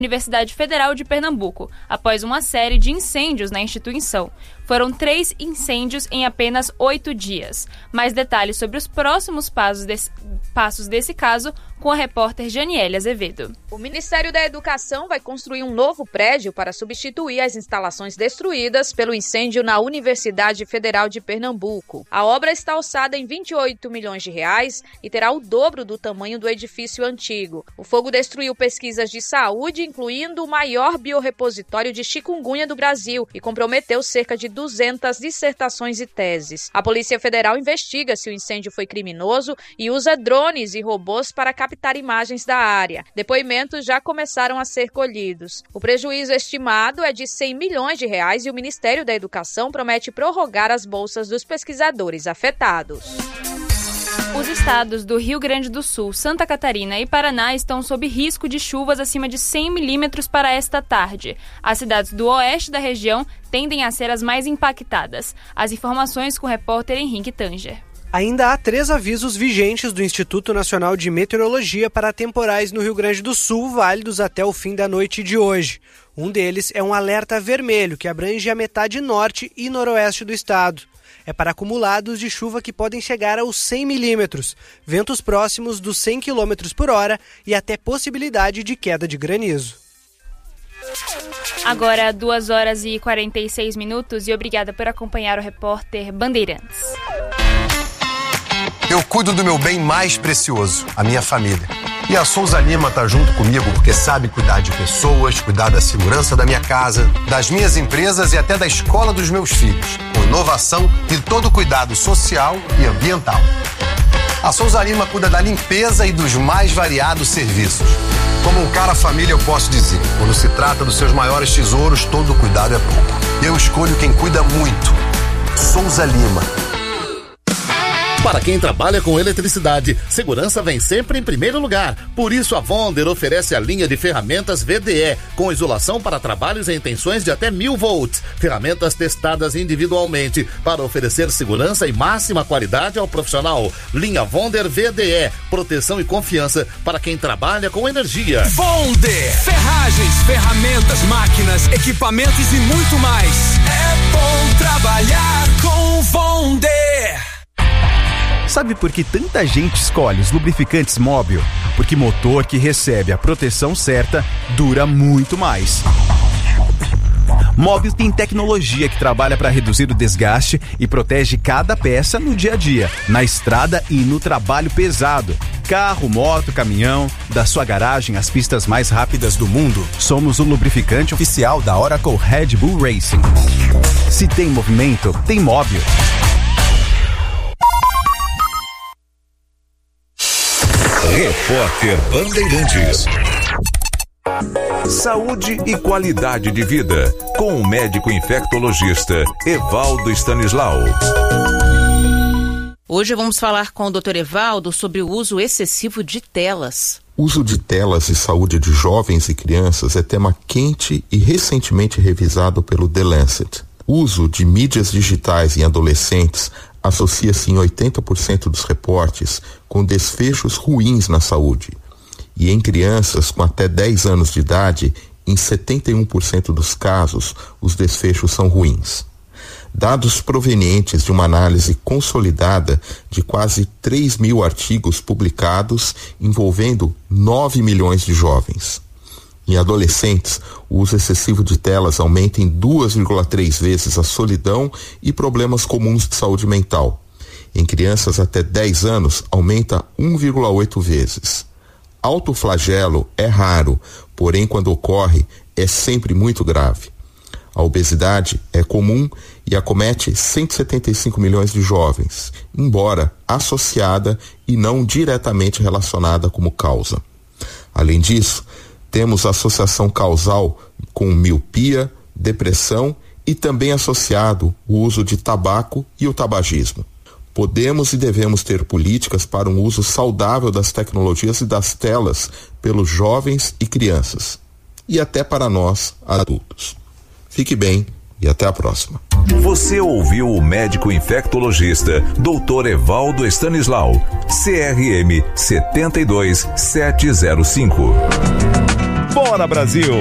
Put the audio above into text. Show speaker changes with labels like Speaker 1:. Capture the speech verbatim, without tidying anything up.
Speaker 1: Universidade Federal de Pernambuco, após uma série de incêndios na instituição. Foram três incêndios em apenas oito dias. Mais detalhes sobre os próximos passos desse, passos desse caso com a repórter Janiele Azevedo.
Speaker 2: O Ministério da Educação vai construir um novo prédio para substituir as instalações destruídas pelo incêndio na Universidade Federal de Pernambuco. A obra está orçada em vinte e oito milhões de reais e terá o dobro do tamanho do edifício antigo. O fogo destruiu pesquisas de saúde, incluindo o maior biorrepositório de chikungunya do Brasil, e comprometeu cerca de duzentas dissertações e teses. A Polícia Federal investiga se o incêndio foi criminoso e usa drones e robôs para captar imagens da área. Depoimentos já começaram a ser colhidos. O prejuízo estimado é de cem milhões de reais e o Ministério da Educação promete prorrogar as bolsas dos pesquisadores afetados.
Speaker 1: Os estados do Rio Grande do Sul, Santa Catarina e Paraná estão sob risco de chuvas acima de cem milímetros para esta tarde. As cidades do oeste da região tendem a ser as mais impactadas. As informações com o repórter Henrique Tanger.
Speaker 3: Ainda há três avisos vigentes do Instituto Nacional de Meteorologia para temporais no Rio Grande do Sul, válidos até o fim da noite de hoje. Um deles é um alerta vermelho, que abrange a metade norte e noroeste do estado. É para acumulados de chuva que podem chegar aos cem milímetros, ventos próximos dos cem quilômetros por hora e até possibilidade de queda de granizo.
Speaker 1: Agora, duas horas e quarenta e seis minutos e obrigada por acompanhar o repórter Bandeirantes.
Speaker 4: Eu cuido do meu bem mais precioso, a minha família. E a Souza Lima está junto comigo porque sabe cuidar de pessoas, cuidar da segurança da minha casa, das minhas empresas e até da escola dos meus filhos, com inovação e todo o cuidado social e ambiental. A Souza Lima cuida da limpeza e dos mais variados serviços. Como um cara família, eu posso dizer, quando se trata dos seus maiores tesouros, todo cuidado é pouco. Eu escolho quem cuida muito. Souza Lima.
Speaker 5: Para quem trabalha com eletricidade, segurança vem sempre em primeiro lugar. Por isso, a Vonder oferece a linha de ferramentas V D E, com isolação para trabalhos em tensões de até mil volts. Ferramentas testadas individualmente para oferecer segurança e máxima qualidade ao profissional. Linha Vonder V D E, proteção e confiança para quem trabalha com energia.
Speaker 6: Vonder, ferragens, ferramentas, máquinas, equipamentos e muito mais. É bom trabalhar com Vonder.
Speaker 7: Sabe por que tanta gente escolhe os lubrificantes Móbil? Porque motor que recebe a proteção certa dura muito mais. Móbil tem tecnologia que trabalha para reduzir o desgaste e protege cada peça no dia a dia, na estrada e no trabalho pesado. Carro, moto, caminhão, da sua garagem às pistas mais rápidas do mundo. Somos o lubrificante oficial da Oracle Red Bull Racing. Se tem movimento, tem Móbil.
Speaker 8: Repórter Bandeirantes. Saúde e qualidade de vida, com o médico infectologista Evaldo Stanislau.
Speaker 9: Hoje vamos falar com o doutor Evaldo sobre o uso excessivo de telas.
Speaker 10: Uso de telas e saúde de jovens e crianças é tema quente e recentemente revisado pelo The Lancet. O uso de mídias digitais em adolescentes associa-se em oitenta por cento dos reportes com desfechos ruins na saúde. E em crianças com até dez anos de idade, em setenta e um por cento dos casos, os desfechos são ruins. Dados provenientes de uma análise consolidada de quase três mil artigos publicados envolvendo nove milhões de jovens. Em adolescentes, o uso excessivo de telas aumenta em duas vírgula três vezes a solidão e problemas comuns de saúde mental. Em crianças até dez anos, aumenta um vírgula oito vezes. Autoflagelo é raro, porém quando ocorre, é sempre muito grave. A obesidade é comum e acomete cento e setenta e cinco milhões de jovens, embora associada e não diretamente relacionada como causa. Além disso, temos associação causal com miopia, depressão e também associado o uso de tabaco e o tabagismo. Podemos e devemos ter políticas para um uso saudável das tecnologias e das telas pelos jovens e crianças, e até para nós, adultos. Fique bem e até a próxima.
Speaker 8: Você ouviu o médico infectologista doutor Evaldo Stanislau, C R M sete dois sete zero cinco. Bom Bora Brasil!